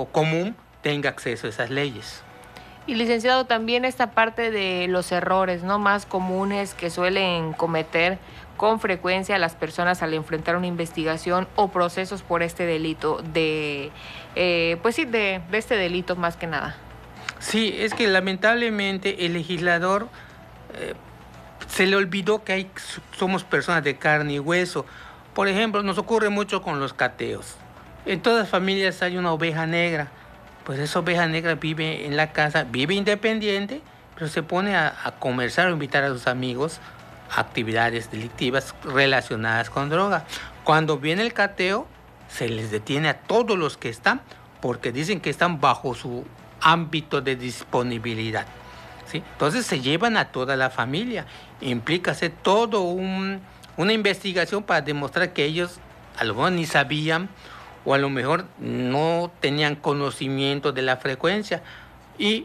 ciudadano común tenga acceso a esas leyes. Y licenciado, también esta parte de los errores, ¿no?, más comunes que suelen cometer con frecuencia las personas al enfrentar una investigación o procesos por este delito de este delito más que nada. Sí, es que lamentablemente el legislador se le olvidó que somos personas de carne y hueso. Por ejemplo, nos ocurre mucho con los cateos. En todas las familias hay una oveja negra. Pues esa oveja negra vive en la casa, vive independiente, pero se pone a conversar o invitar a sus amigos a actividades delictivas relacionadas con droga. Cuando viene el cateo, se les detiene a todos los que están, porque dicen que están bajo su ámbito de disponibilidad, ¿sí? Entonces se llevan a toda la familia. Implica hacer todo una investigación para demostrar que ellos a lo mejor ni sabían o a lo mejor no tenían conocimiento de la frecuencia, y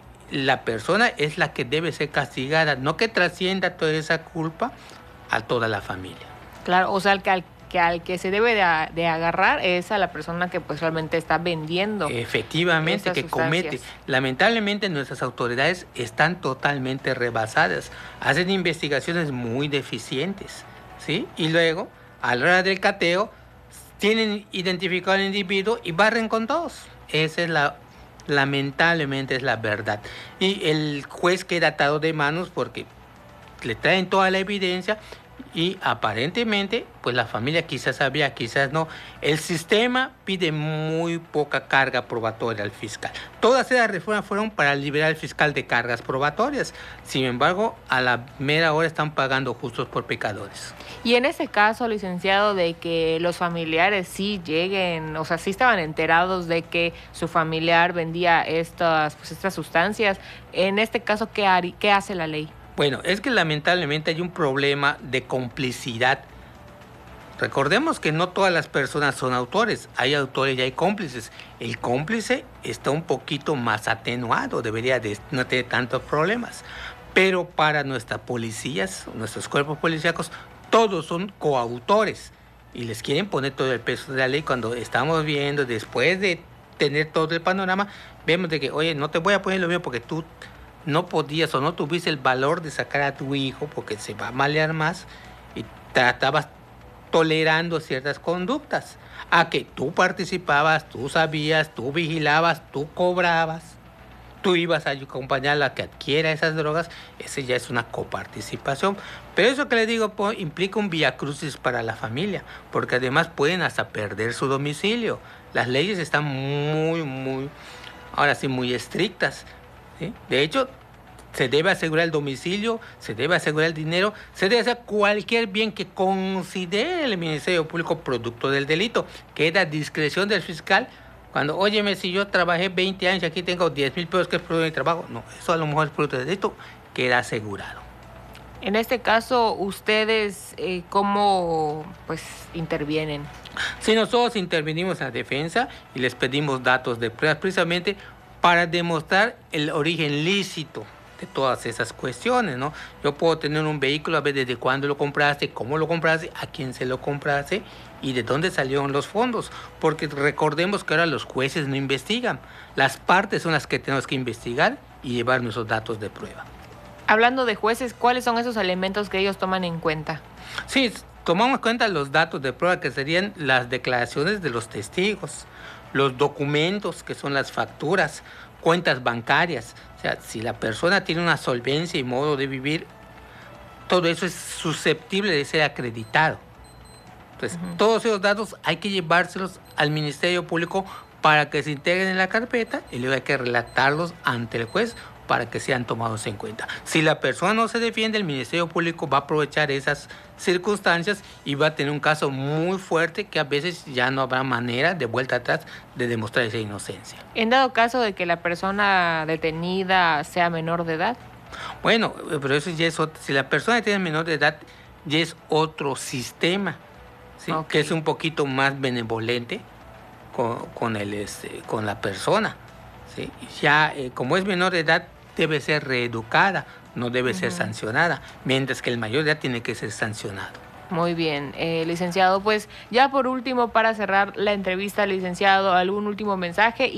la persona es la que debe ser castigada, no que trascienda toda esa culpa a toda la familia. Claro, o sea, al que se debe de agarrar es a la persona que pues realmente está vendiendo. Efectivamente, que comete. Lamentablemente nuestras autoridades están totalmente rebasadas, hacen investigaciones muy deficientes, ¿sí? Y luego, a la hora del cateo, tienen identificado al individuo y barren con todos. Esa es lamentablemente es la verdad. Y el juez queda atado de manos porque le traen toda la evidencia y aparentemente, pues la familia quizás sabía, quizás no. El sistema pide muy poca carga probatoria al fiscal. Todas esas reformas fueron para liberar al fiscal de cargas probatorias. Sin embargo, a la mera hora están pagando justos por pecadores. Y en ese caso, licenciado, de que los familiares sí lleguen, o sea, sí estaban enterados de que su familiar vendía estas sustancias, en este caso, ¿qué hace la ley? Bueno, es que lamentablemente hay un problema de complicidad. Recordemos que no todas las personas son autores, hay autores y hay cómplices. El cómplice está un poquito más atenuado, debería de no tener tantos problemas. Pero para nuestras policías, nuestros cuerpos policíacos, todos son coautores y les quieren poner todo el peso de la ley. Cuando estamos viendo, después de tener todo el panorama, vemos de que, oye, no te voy a poner lo mío porque tú no podías o no tuviste el valor de sacar a tu hijo porque se va a malear más, y estabas tolerando ciertas conductas. A que tú participabas, tú sabías, tú vigilabas, tú cobrabas, tú ibas a acompañar a la que adquiera esas drogas, ese ya es una coparticipación. Pero eso que le digo implica un viacrucis para la familia, porque además pueden hasta perder su domicilio. Las leyes están ahora sí, muy estrictas, ¿sí? De hecho, se debe asegurar el domicilio, se debe asegurar el dinero, se debe hacer cualquier bien que considere el Ministerio Público producto del delito. Queda a discreción del fiscal. Cuando, óyeme, si yo trabajé 20 años y aquí tengo 10,000 pesos que es producto de mi trabajo, no, eso a lo mejor es producto del delito, queda asegurado. En este caso, ¿ustedes cómo intervienen? Si nosotros intervenimos en la defensa y les pedimos datos de pruebas precisamente para demostrar el origen lícito de todas esas cuestiones, ¿no? Yo puedo tener un vehículo, a ver desde cuándo lo compraste, cómo lo compraste, a quién se lo compraste y de dónde salieron los fondos, porque recordemos que ahora los jueces no investigan, las partes son las que tenemos que investigar y llevar nuestros datos de prueba. Hablando de jueces, ¿cuáles son esos elementos que ellos toman en cuenta? Sí, tomamos en cuenta los datos de prueba, que serían las declaraciones de los testigos, los documentos, que son las facturas, cuentas bancarias. O sea, si la persona tiene una solvencia y modo de vivir, todo eso es susceptible de ser acreditado. Entonces, todos esos datos hay que llevárselos al Ministerio Público para que se integren en la carpeta y luego hay que relatarlos ante el juez para que sean tomados en cuenta. Si la persona no se defiende, el Ministerio Público va a aprovechar esas circunstancias y va a tener un caso muy fuerte que a veces ya no habrá manera de vuelta atrás de demostrar esa inocencia. En dado caso de que la persona detenida sea menor de edad. Bueno, pero eso ya es otro. Si la persona tiene menor de edad, ya es otro sistema, ¿sí? Okay. Que es un poquito más benevolente con la persona, ¿sí? Ya como es menor de edad, debe ser reeducada, no debe ser sancionada, mientras que el mayor de edad tiene que ser sancionado. Muy bien, licenciado, pues ya por último, para cerrar la entrevista, licenciado, ¿algún último mensaje?